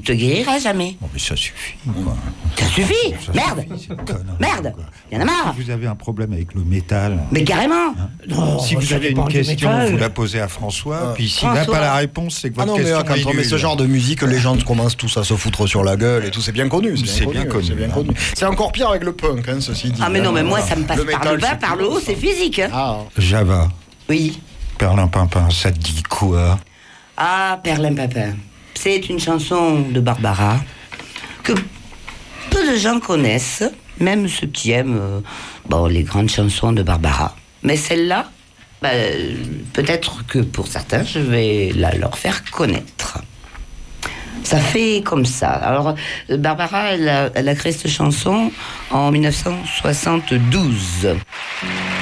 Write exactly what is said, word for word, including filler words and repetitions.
il te guérira jamais. Bon, mais ça suffit, quoi. Ça suffit. Ça Merde. suffit, cette connerie, Merde. quoi. Il y en a marre. Si vous avez un problème avec le métal, Mais carrément. Non, si vous ça avez dépend une du question, métal. vous la posez à François, Ah. puis s'il n'a François. pas la réponse, c'est que Ah votre non, mais question là, quand est on met nulle. ce genre de musique, les gens commencent tous à se foutre sur la gueule et tout. C'est bien connu. C'est bien connu, C'est bien hein. connu. C'est encore pire avec le punk, hein, ceci dit. Ah mais non, mais moi Voilà. ça me passe Le par métal, le bas, c'est par le tout. haut, c'est physique. Hein. Ah. Java, Oui. Perlimpinpin, ça te dit quoi? Ah, Perlimpinpin. C'est une chanson de Barbara que peu de gens connaissent, même ceux qui aiment euh, bon, les grandes chansons de Barbara. Mais celle-là, bah, euh, peut-être que pour certains, je vais la leur faire connaître. Ça fait comme ça. Alors, euh, Barbara, elle a, elle a créé cette chanson en mille neuf cent soixante-douze.